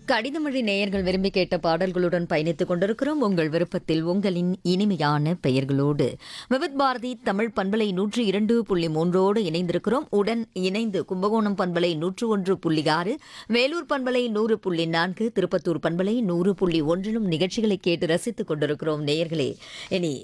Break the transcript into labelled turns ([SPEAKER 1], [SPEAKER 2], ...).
[SPEAKER 1] கடிதமொழி நேயர்கள் விரும்பி கேட்ட பாடல்களுடன் பயணித்துக் கொண்டிருக்கிறோம். உங்கள் விருப்பத்தில் உங்களின் இனிமையான பெயர்களோடு விவித் பாரதி தமிழ் பண்பலை 102.3 இணைந்திருக்கிறோம். உடன் இணைந்து கும்பகோணம் பண்பலை 101.6, வேலூர் பண்பலை 100.4, திருப்பத்தூர் பண்பலை 100.1 நிகழ்ச்சிகளை கேட்டு ரசித்துக் கொண்டிருக்கிறோம் நேயர்களே. இனி